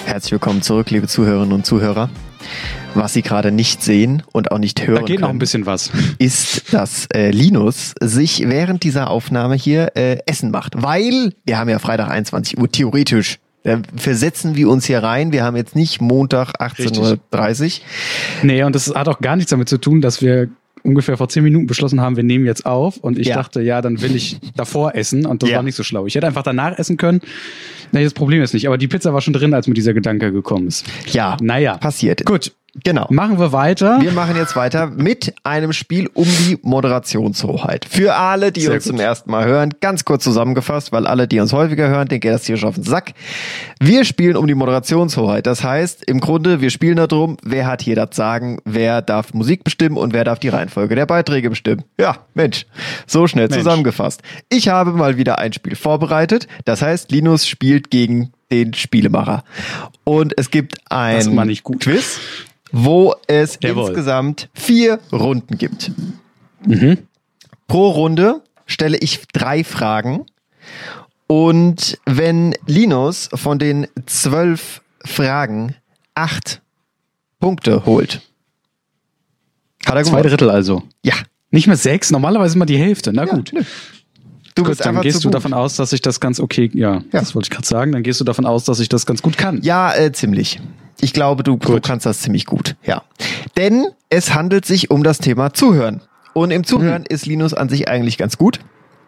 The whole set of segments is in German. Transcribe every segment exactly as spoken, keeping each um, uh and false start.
Herzlich willkommen zurück, liebe Zuhörerinnen und Zuhörer. Was Sie gerade nicht sehen und auch nicht hören Da geht können, noch ein bisschen was. ist, dass äh, Linus sich während dieser Aufnahme hier äh, Essen macht. Weil wir haben ja Freitag einundzwanzig Uhr, theoretisch. Da versetzen wir uns hier rein. Wir haben jetzt nicht Montag achtzehn Uhr dreißig. Nee, und das hat auch gar nichts damit zu tun, dass wir ungefähr vor zehn Minuten beschlossen haben, wir nehmen jetzt auf. Und ich Ja. dachte, ja, dann will ich davor essen. Und das Ja. war nicht so schlau. Ich hätte einfach danach essen können. Nee, das Problem ist nicht. Aber die Pizza war schon drin, als mir dieser Gedanke gekommen ist. Ja, Naja. passiert. Gut. Genau. Machen wir weiter. Wir machen jetzt weiter mit einem Spiel um die Moderationshoheit. Für alle, die Sehr uns gut. zum ersten Mal hören, ganz kurz zusammengefasst, weil alle, die uns häufiger hören, denken, das hier schon auf den Sack. Wir spielen um die Moderationshoheit. Das heißt, im Grunde, wir spielen darum, wer hat hier das Sagen, wer darf Musik bestimmen und wer darf die Reihenfolge der Beiträge bestimmen. Ja, Mensch, so schnell Mensch. zusammengefasst. Ich habe mal wieder ein Spiel vorbereitet. Das heißt, Linus spielt gegen den Spielemacher. Und es gibt ein Das ist mal nicht gut. Quiz, wo es Jawohl. insgesamt vier Runden gibt. Mhm. Pro Runde stelle ich drei Fragen. Und wenn Linus von den zwölf Fragen acht Punkte holt, hat er Zwei gewonnen. Drittel also. Ja. Nicht mehr sechs, normalerweise immer die Hälfte. Na Ja, gut. nö. Du Gut, bist dann einfach gehst zu du gut. davon aus, dass ich das ganz okay, ja, Ja. das wollte ich gerade sagen, dann gehst du davon aus, dass ich das ganz gut kann. Ja, äh, ziemlich. Ich glaube, du, du Gut. kannst das ziemlich gut. Ja. Denn es handelt sich um das Thema Zuhören. Und im Zuhören ist Linus an sich eigentlich ganz gut.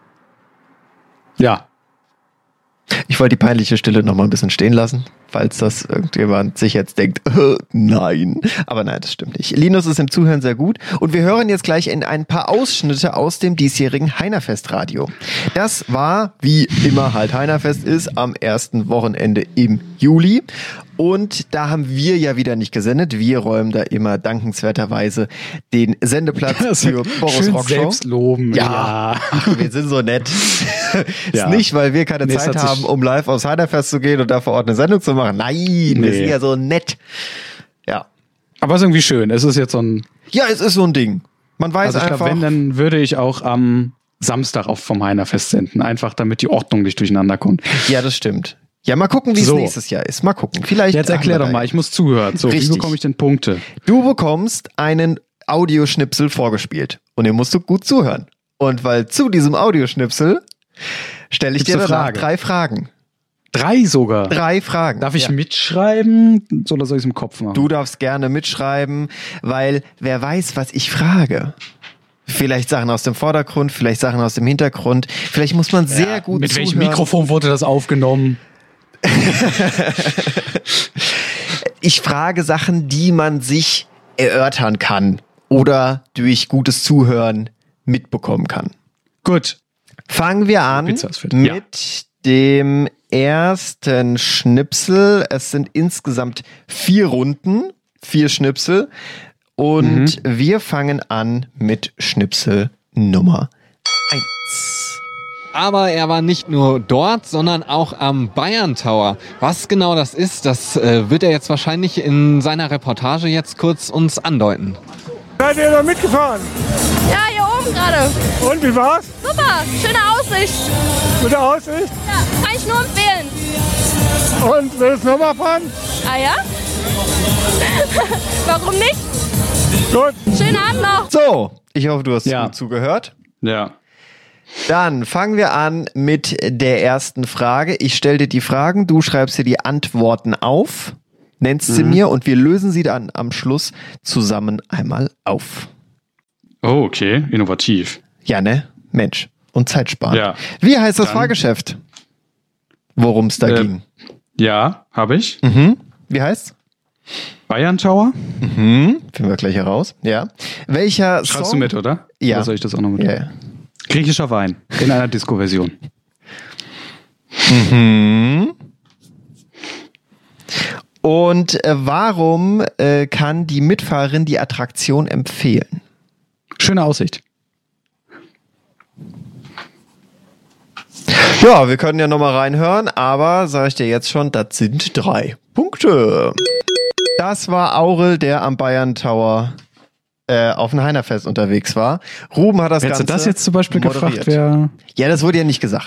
Ja. Ich wollte die peinliche Stille noch mal ein bisschen stehen lassen, falls das irgendjemand sich jetzt denkt, äh, nein. Aber nein, das stimmt nicht. Linus ist im Zuhören sehr gut. Und wir hören jetzt gleich in ein paar Ausschnitte aus dem diesjährigen Heinerfest-Radio. Das war, wie immer halt Heinerfest ist, am ersten Wochenende im Juli. Und da haben wir ja wieder nicht gesendet. Wir räumen da immer dankenswerterweise den Sendeplatz für Boris Schön Rockshow. selbstloben. Ja, ach, wir sind so nett. Ja. Ist nicht, weil wir keine Nee, es Zeit hat sich- haben, um live aufs Heinerfest zu gehen und da vor Ort eine Sendung zu machen. Nein, wir Nee. sind ja so nett. Ja. Aber es ist irgendwie schön. Es ist jetzt so ein, Ja, es ist so ein Ding. Man weiß also ich einfach. glaube, wenn, dann würde ich auch am Samstag auf vom Heinerfest senden. Einfach damit die Ordnung nicht durcheinander kommt. Ja, das stimmt. Ja, mal gucken, wie So. es nächstes Jahr ist. Mal gucken. Vielleicht. Jetzt erklär haben wir doch da- mal, ich muss zuhören. So, Richtig. wie bekomme ich denn Punkte? Du bekommst einen Audioschnipsel vorgespielt. Und den musst du gut zuhören. Und weil zu diesem Audioschnipsel stelle ich Gibt's dir eine danach Frage? drei Fragen. Drei sogar. Drei Fragen. Darf ich Ja. mitschreiben oder soll ich es im Kopf machen? Du darfst gerne mitschreiben, weil wer weiß, was ich frage. Vielleicht Sachen aus dem Vordergrund, vielleicht Sachen aus dem Hintergrund. Vielleicht muss man sehr Ja, gut Mit zuhören. welchem Mikrofon wurde das aufgenommen? Ich frage Sachen, die man sich erörtern kann oder durch gutes Zuhören mitbekommen kann. Gut. Fangen wir an Pizza ist fertig. mit Ja. dem ersten Schnipsel. Es sind insgesamt vier Runden, vier Schnipsel. Und Mhm. wir fangen an mit Schnipsel Nummer eins. Aber er war nicht nur dort, sondern auch am Bayern Tower. Was genau das ist, das äh, wird er jetzt wahrscheinlich in seiner Reportage jetzt kurz uns andeuten. Seid ihr da mitgefahren? Ja, hier oben gerade. Und wie war's? Super, schöne Aussicht. Gute Aussicht? Ja, kann ich nur empfehlen. Und willst du nochmal fahren? Ah ja? Warum nicht? Gut. Schönen Abend noch. So, ich hoffe, du hast Ja. gut zugehört. Ja. Dann fangen wir an mit der ersten Frage. Ich stelle dir die Fragen, du schreibst dir die Antworten auf, nennst sie mir und wir lösen sie dann am Schluss zusammen einmal auf. Oh, okay. Innovativ. Ja, ne? Mensch. Und Zeit sparen. Ja. Wie heißt das Dann- Fahrgeschäft? Worum es da Äh, ging. Ja, habe ich. Mhm. Wie heißt's? Bayern Tower. Mhm. Finden wir gleich heraus. Ja. Welcher Schreibst Song? du mit, oder? Ja. Oder soll ich das auch noch mit? Ja, ja. Griechischer Wein. In einer Disco-Version. Mhm. Und äh, warum äh, kann die Mitfahrerin die Attraktion empfehlen? Schöne Aussicht. Ja, wir können ja nochmal reinhören, aber sage ich dir jetzt schon, das sind drei Punkte. Das war Aurel, der am Bayern Tower äh, auf dem Heinerfest unterwegs war. Ruben hat das Hättest du Ganze das jetzt zum Beispiel moderiert. gefragt, wer... Ja, das wurde ja nicht gesagt.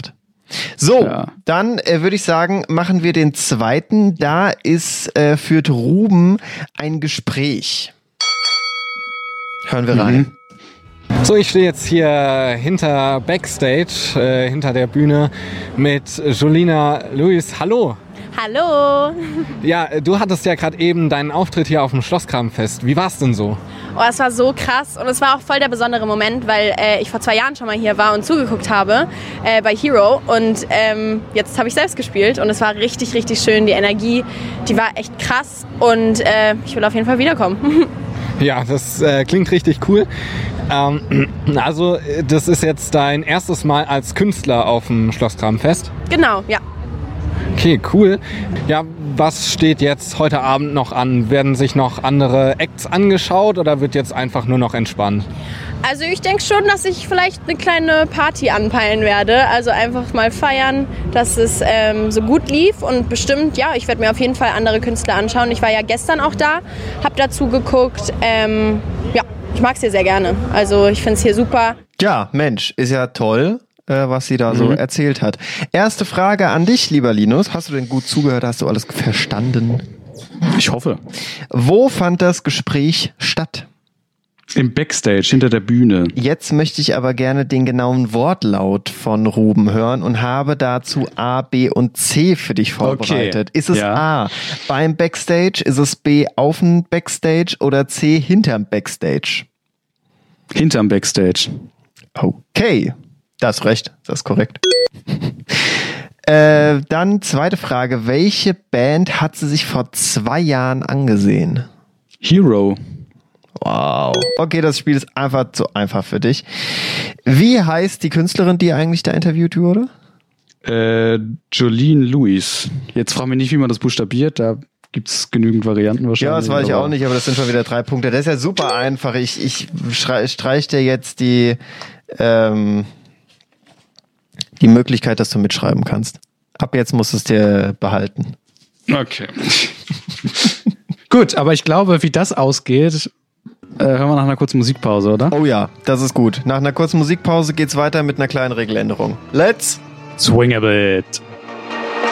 So, Ja. dann äh, würde ich sagen, machen wir den zweiten. Da ist, äh, führt Ruben ein Gespräch. Hören wir rein. Mhm. So, ich stehe jetzt hier hinter Backstage, äh, hinter der Bühne mit Jolina Lewis. Hallo. Hallo. Ja, äh, du hattest ja gerade eben deinen Auftritt hier auf dem Schlosskramfest. Wie war's denn so? Oh, es war so krass und es war auch voll der besondere Moment, weil äh, ich vor zwei Jahren schon mal hier war und zugeguckt habe äh, bei Hero und ähm, jetzt habe ich selbst gespielt und es war richtig, richtig schön. Die Energie, die war echt krass und äh, ich will auf jeden Fall wiederkommen. Ja, das äh, klingt richtig cool. Ähm, also, äh, das ist jetzt dein erstes Mal als Künstler auf dem Schlosskramfest? Genau, ja. Okay, cool. Ja, was steht jetzt heute Abend noch an? Werden sich noch andere Acts angeschaut oder wird jetzt einfach nur noch entspannt? Also ich denke schon, dass ich vielleicht eine kleine Party anpeilen werde. Also einfach mal feiern, dass es ähm, so gut lief. Und bestimmt, ja, ich werde mir auf jeden Fall andere Künstler anschauen. Ich war ja gestern auch da, habe dazu geguckt. Ähm, ja, ich mag es hier sehr gerne. Also ich finde es hier super. Ja, Mensch, ist ja toll, äh, was sie da so Mhm. erzählt hat. Erste Frage an dich, lieber Linus. Hast du denn gut zugehört? Hast du alles verstanden? Ich hoffe. Wo fand das Gespräch statt? Im Backstage, hinter der Bühne. Jetzt möchte ich aber gerne den genauen Wortlaut von Ruben hören und habe dazu A, B und C für dich vorbereitet. Okay, Ist es ja. A, beim Backstage, ist es B, auf dem Backstage oder C, hinterm Backstage? Hinterm Backstage. Okay, da hast recht, das ist korrekt. äh, dann zweite Frage, welche Band hat sie sich vor zwei Jahren angesehen? Hero. Wow. Okay, das Spiel ist einfach zu einfach für dich. Wie heißt die Künstlerin, die eigentlich da interviewt wurde? Äh, Jolene Lewis. Jetzt frag mich nicht, wie man das buchstabiert. Da gibt's genügend Varianten wahrscheinlich. Ja, das weiß ich aber- auch nicht, aber das sind schon wieder drei Punkte. Das ist ja super einfach. Ich, ich schrei- streich dir jetzt die, ähm, die Möglichkeit, dass du mitschreiben kannst. Ab jetzt musst du es dir behalten. Okay. Gut, aber ich glaube, wie das ausgeht, äh, hören wir nach einer kurzen Musikpause, oder? Oh ja, das ist gut. Nach einer kurzen Musikpause geht's weiter mit einer kleinen Regeländerung. Let's Swing a bit.